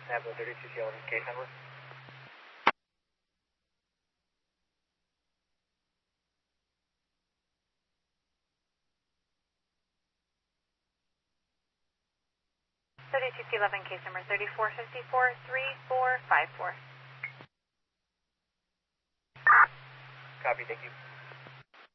Napa 3211, case number. 3211, case number 3454-3454. Copy, thank you.